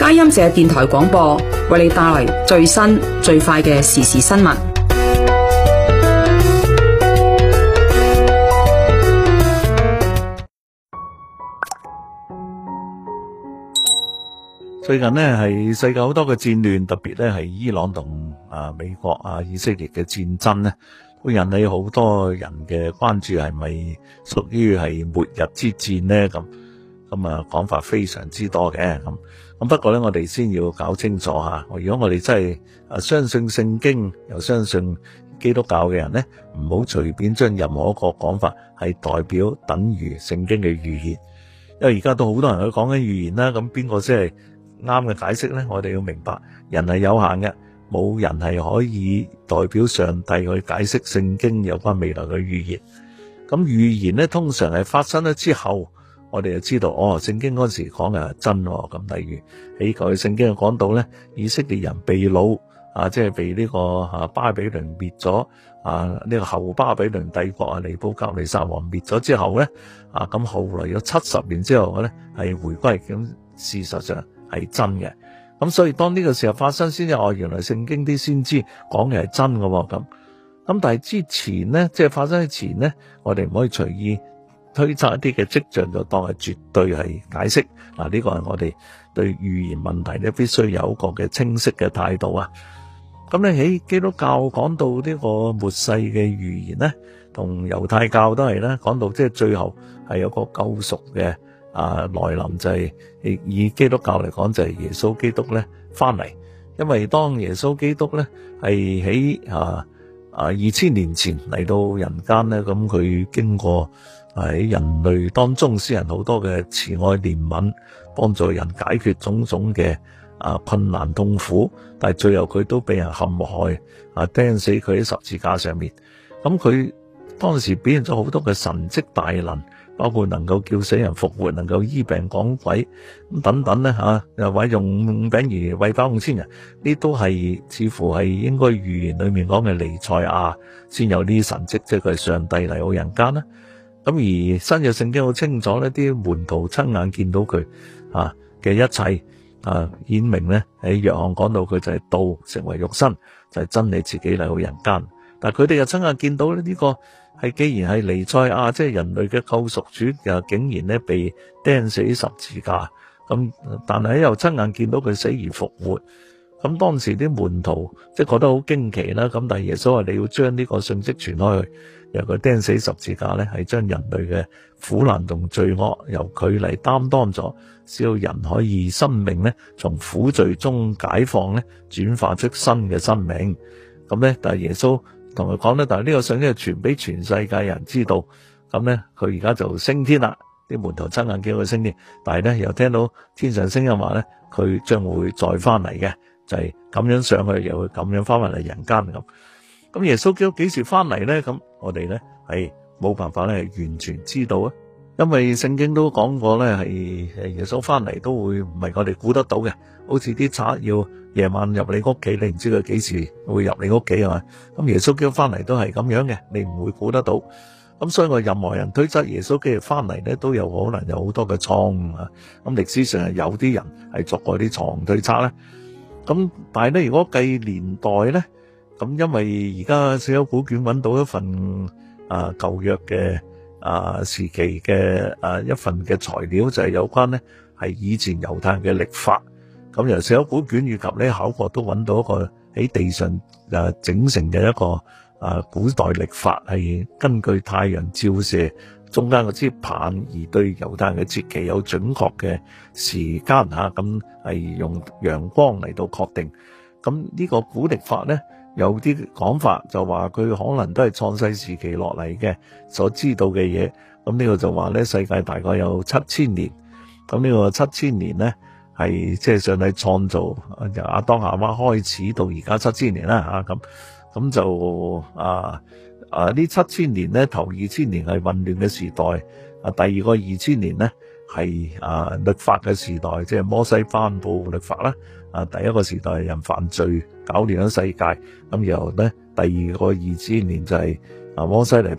佳音社電台廣播為你帶來最新最快嘅時事新聞。 最近呢係世界好多嘅戰亂，特別咧係伊朗同美國以色列嘅戰爭呢，會引起好多人嘅關注，係咪屬於係末日之戰呢？咁講法非常之多嘅。咁不過咧，我哋先要搞清楚吓，如果我哋真係相信聖經又相信基督教嘅人呢，唔好隨便將任何一個講法係代表等於聖經嘅預言，因為而家都好多人去講緊預言啦。咁邊個先係啱嘅解釋呢？我哋要明白，人係有限嘅，冇人係可以代表上帝去解釋聖經有關未來嘅預言。咁預言呢，通常係發生咗之後，我哋就知道聖經嗰時講嘅係真。咁例如喺舊約聖經講到呢，以色列人被擄即係被呢個巴比倫滅咗呢個後巴比倫帝國尼布甲尼撒王滅咗之後呢，咁後來有70年之後呢係回歸。咁事實上係真嘅。咁所以當呢個時候發生先至原來聖經啲先知講嘅係真嘅。咁但係之前呢，即係發生之前呢，我哋唔可以隨意推測一啲嘅跡象就當係絕對係解釋。呢個係我哋對預言問題呢必須有一個嘅清晰嘅態度啊。咁咧喺基督教講到呢個末世嘅預言呢，同猶太教都係咧講到即係最後係有個救贖嘅來臨，就係以基督教嚟講就係耶穌基督咧翻嚟。因為當耶穌基督咧係喺2000年前嚟到人間咧，咁佢經過喺人類當中施人好多嘅慈愛憐憫，幫助人解決種種嘅困難痛苦，但係最後佢都被人陷害，釘死佢喺十字架上面。咁佢當時表現咗好多嘅神蹟大能，包括能夠叫死人復活，能夠醫病趕鬼咁等等咧又或者用5餅魚餵飽5000人，呢都係似乎係應該預言裏面講嘅彌賽亞先有呢啲神蹟，即係佢係上帝嚟到人間啦。咁而新約聖經好清楚呢啲門徒親眼見到佢嘅一切顯明呢，喺約翰講到佢就係道成為肉身，就係真理自己嚟到人間。但係佢哋又親眼見到呢個係既然係彌賽亞，即係人類嘅救贖主，又竟然呢被釘死十字架。咁但係又親眼見到佢死而復活。咁當時啲門徒即係覺得好驚奇啦。咁但係耶穌話你要將呢個信息傳開去，由佢釘死十字架呢係將人類嘅苦難同罪惡由佢嚟擔當咗，使到人可以生命呢從苦罪中解放呢，轉化出新嘅生命。咁呢但係耶穌同佢講呢，但係呢個信息係傳俾全世界人知道。咁呢佢而家就升天啦，啲門徒親眼見佢升天，但係呢又聽到天上聲音話呢，佢將會再翻嚟嘅，就係咁樣上去，又會咁樣翻嚟人間咁。咁耶穌基督幾時翻嚟呢？咁我哋呢係冇辦法咧係完全知道啊，因為聖經都講過咧係耶穌翻嚟都會唔係我哋估得到嘅，好似啲賊要夜晚入你屋企，你唔知佢幾時會入你屋企係咪？咁耶穌基督翻嚟都係咁樣嘅，你唔會估得到。咁所以我任何人推測耶穌基督翻嚟咧，都有可能有好多嘅錯誤啊。咁歷史上係有啲人係作過啲錯誤推測咧。咁但係咧，如果計年代咧，咁因為而家死海古卷揾到一份舊約嘅時期嘅一份嘅材料，就係有關呢係以前猶太人嘅曆法。咁由死海古卷以及呢考古都揾到一個喺地上整成嘅一個古代曆法，係根據太陽照射中間嗰支棒而對猶太人嘅節期有準確嘅時間咁係用陽光嚟到確定。咁呢個古曆法呢，有啲講法就話佢可能都係創世時期落嚟嘅所知道嘅嘢。咁呢個就話呢，世界大概有7000年。咁呢個7000年呢，係即係上帝創造由亞當夏娃開始到而家7000年啦咁就呢7000年呢，頭2000年係混亂嘅時代，第二個2000年呢係律法嘅時代，即係摩西頒布律法啦。第一個時代係人犯罪搞亂咗世界，咁然後呢第二個2000年就係摩西嚟